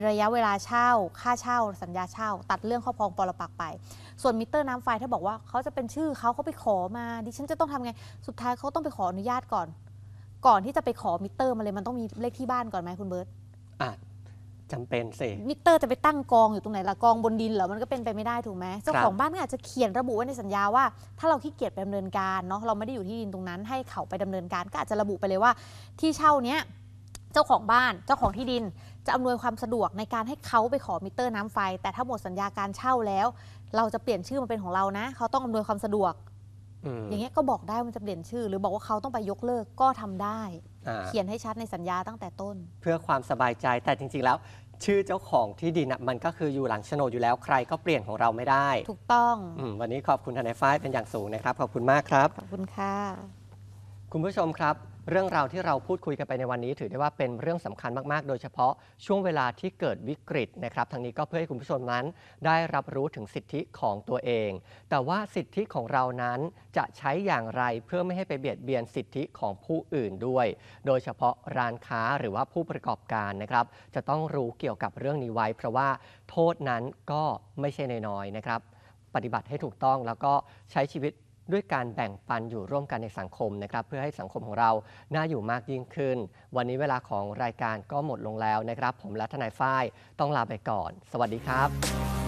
ระยะเวลาเช่าค่าเช่าสัญญาเช่าตัดเรื่องครอบครองปรปักษ์ไปส่วนมิเตอร์น้ำไฟถ้าบอกว่าเขาจะเป็นชื่อเขาไปขอมาดิฉันจะต้องทำไงสุดท้ายเขาต้องไปขออนุญาตก่อนที่จะไปขอมิเตอร์มาเลยมันต้องมีเลขที่บ้านก่อนไหมคุณเบิร์ตจำเป็นสิมิเตอร์จะไปตั้งกองอยู่ตรงไหนล่ะกองบนดินเหรอมันก็เป็นไปไม่ได้ถูกไหมเจ้าของบ้านก็อาจจะเขียนระบุไว้ในสัญญาว่าถ้าเราขี้เกียจไปดำเนินการเนาะเราไม่ได้อยู่ที่ดินตรงนั้นให้เขาไปดำเนินการก็อาจจะระบุไปเลยว่าที่เช่าเนี้ยเจ้าของบ้านเจ้าของที่ดินจะอำนวยความสะดวกในการให้เขาไปขอมิเตอร์น้ำไฟแต่ถ้าหมดสัญญาการเช่าแล้วเราจะเปลี่ยนชื่อมาเป็นของเรานะเขาต้องอำนวยความสะดวกอย่างเงี้ยก็บอกได้มันจะเปลี่ยนชื่อหรือบอกว่าเขาต้องไปยกเลิกก็ทำได้เขียนให้ชัดในสัญญาตั้งแต่ต้นเพื่อความสบายใจแต่จริงๆแล้วชื่อเจ้าของที่ดินมันก็คืออยู่หลังโฉนดอยู่แล้วใครก็เปลี่ยนของเราไม่ได้ถูกต้องวันนี้ขอบคุณทนายฝ้ายเป็นอย่างสูงนะครับขอบคุณมากครับขอบคุณค่ะคุณผู้ชมครับเรื่องราวที่เราพูดคุยกันไปในวันนี้ถือได้ว่าเป็นเรื่องสำคัญมากๆโดยเฉพาะช่วงเวลาที่เกิดวิกฤตนะครับทางนี้ก็เพื่อให้คุณผู้ชมนั้นได้รับรู้ถึงสิทธิของตัวเองแต่ว่าสิทธิของเรานั้นจะใช้อย่างไรเพื่อไม่ให้ไปเบียดเบียนสิทธิของผู้อื่นด้วยโดยเฉพาะร้านค้าหรือว่าผู้ประกอบการนะครับจะต้องรู้เกี่ยวกับเรื่องนี้ไว้เพราะว่าโทษนั้นก็ไม่ใช่น้อยๆนะครับปฏิบัติให้ถูกต้องแล้วก็ใช้ชีวิตด้วยการแบ่งปันอยู่ร่วมกันในสังคมนะครับเพื่อให้สังคมของเราน่าอยู่มากยิ่งขึ้นวันนี้เวลาของรายการก็หมดลงแล้วนะครับผมและทนายฝ้ายต้องลาไปก่อนสวัสดีครับ